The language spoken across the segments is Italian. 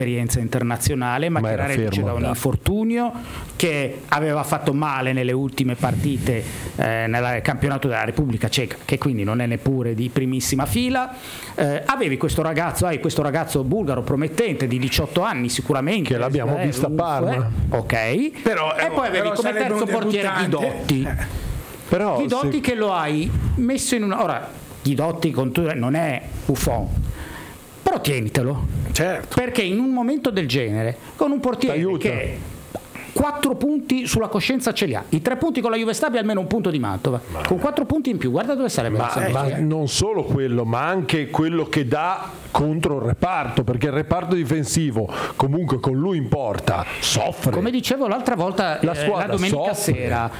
esperienza internazionale, ma che era reduce da un infortunio, che aveva fatto male nelle ultime partite nel campionato della Repubblica Ceca, che quindi non è neppure di primissima fila. Hai questo ragazzo bulgaro promettente di 18 anni sicuramente, che l'abbiamo vista a Parma, ok, però, e poi avevi come terzo portiere Guidotti, Guidotti che lo hai messo in una... Ora Guidotti non è Buffon, però tienitelo, certo, perché in un momento del genere con un portiere che 4 punti sulla coscienza ce li ha, i 3 punti con la Juve Stabia, almeno un punto di Mantova, con 4 punti in più, guarda dove sarebbe ma non solo quello, ma anche quello che dà contro il reparto, perché il reparto difensivo comunque con lui in porta soffre. Come dicevo l'altra volta, la domenica sera,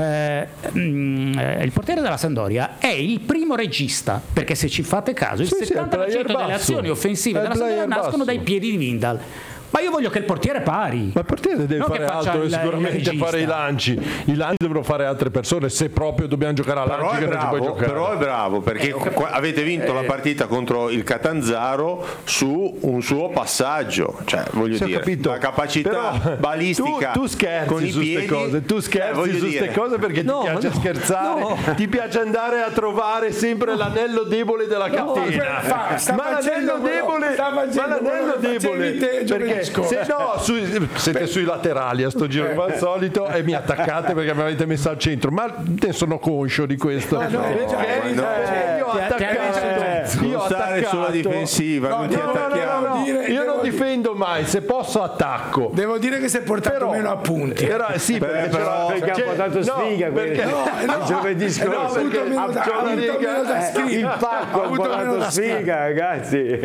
il portiere della Sampdoria è il primo regista, perché se ci fate caso il 70% delle azioni offensive della Sampdoria nascono dai piedi di Vindal. Ma io voglio che il portiere pari. Ma il portiere deve fare altro, sicuramente fare i lanci devono fare altre persone, se proprio dobbiamo giocare a lanci che non si può giocare. Però è bravo, perché avete vinto la partita contro il Catanzaro su un suo passaggio, cioè voglio dire, capito. La capacità balistica tu scherzi con i su piedi, queste cose perché ti piace scherzare, ti piace andare a trovare sempre l'anello debole della catena. Ma l'anello debole perché siete sui laterali a sto giro come al solito e mi attaccate perché mi avete messo al centro, ma ne sono conscio di questo. Io ho attaccato sulla difensiva, non ti attacchiamo. Io non difendo mai, se posso attacco. Devo dire che si è portato meno appunti. Sì, perché ha portato sfiga giovedì scorso. Il pacco ha portato sfiga, ragazzi.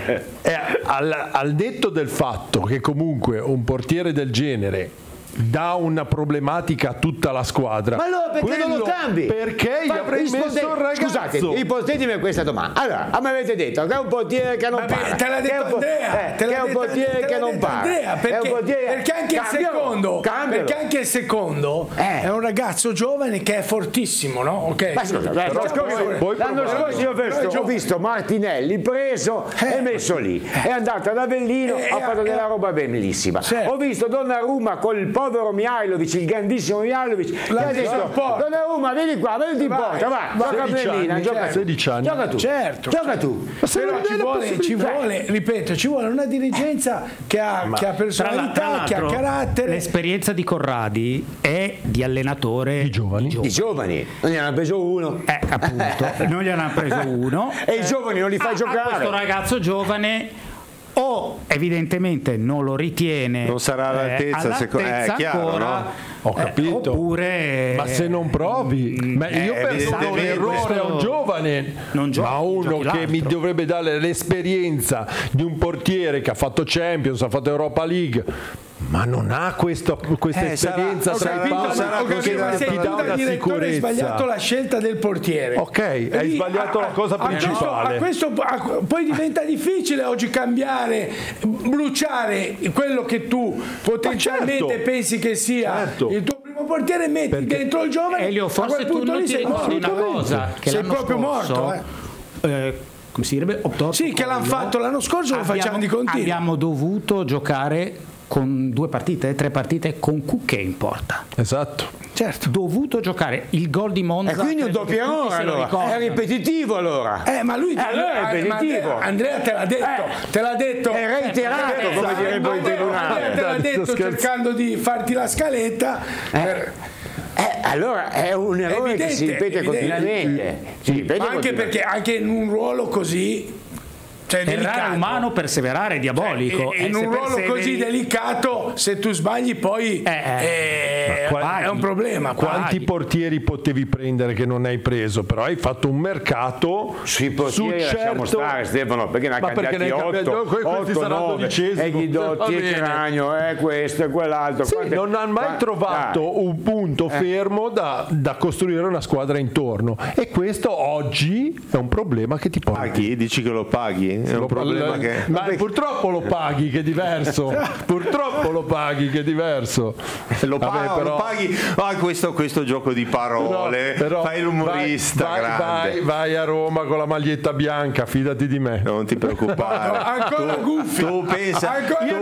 Al netto del fatto che comunque un portiere del genere dà una problematica a tutta la squadra, ma allora perché non lo cambi? Perché gli avrei messo il ragazzo? Scusate, ipotetemi questa domanda. Allora, a me avete detto che è un portiere che non paga, te l'ha detto Andrea, che è un portiere che non paga, perché anche il secondo è un ragazzo giovane che è fortissimo, no? Ok. L'anno scorso io ho visto Martinelli preso e messo lì, è andato ad Avellino, ha fatto della roba bellissima. Ho visto Donnarumma col povero Mihajlovic, il grandissimo Mihajlovic, che ha detto: Donnarumma, vieni qua, veniti in porta, va, gioca a Berlina, gioca 16 anni. Gioca tu. Certo. Gioca tu. Però ci vuole, ripeto, ci vuole una dirigenza che ha personalità, che ha carattere. L'esperienza di Corradi è di allenatore di giovani. Non gli hanno preso uno. Appunto, non gli hanno preso uno. E i giovani non li fai giocare. Questo ragazzo giovane o evidentemente non lo ritiene, non sarà all'altezza chiaro, ancora, no? Ho capito, oppure ma se non provi, io penso che un errore a un giovane, ma uno che mi dovrebbe dare l'esperienza di un portiere che ha fatto Champions, ha fatto Europa League, ma non ha questa esperienza tra i pali che ti dà una sicurezza. Hai sbagliato la scelta del portiere. Ok, hai sbagliato la cosa principale. Poi diventa difficile oggi cambiare, bruciare quello che tu potenzialmente pensi che sia il tuo primo portiere, metti dentro il giovane. Elio, forse tu non ti ricordi una cosa, che sei proprio morto. Come si direbbe? Sì, che l'hanno fatto l'anno scorso, lo facciamo di continuo. Abbiamo dovuto giocare con 3 partite con Cucche in porta. Esatto. Certo. Dovuto giocare il gol di Monza. E quindi un doppio errore allora. È ripetitivo allora. Ma lui allora è ripetitivo. Andrea te l'ha detto. È reiterato, come direbbe il tribunale. Te l'ha detto cercando di farti la scaletta. Allora è un errore che si ripete continuamente. Ma anche perché anche in un ruolo così, cioè, errare umano, perseverare diabolico. In un ruolo così delicato, se tu sbagli poi è un problema. Quanti portieri potevi prendere che non hai preso? Però hai fatto un mercato sui portieri, lasciamo stare, Stefano, perché ne ha cambiati 8, 9 e Ghidotti e Cranio, questo e quell'altro. Non ha mai trovato un punto fermo da costruire una squadra intorno, e questo oggi è un problema che ti porta. Paghi? Dici che lo paghi? È un problema ma purtroppo lo paghi, che è diverso. Purtroppo lo paghi, che è diverso. Lo paghi. Questo gioco di parole, però fai l'umorista. Vai a Roma con la maglietta bianca, fidati di me. Non ti preoccupare. Ancora Guffi. Tu pensa.